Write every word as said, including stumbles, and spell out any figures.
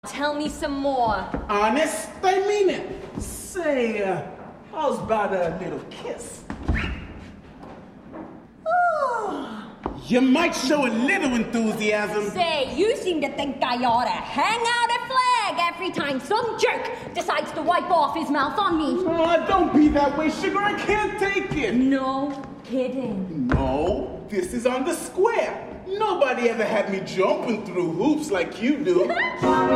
Tell me some more. Honest, I mean it. Say, uh, how's about a little kiss? You might show a little enthusiasm. Say, you seem to think I ought to hang out a flag every time some jerk decides to wipe off his mouth on me. Oh, don't be that way, sugar. I can't take it. No kidding. No, this is on the square. Nobody ever had me jumping through hoops like you do.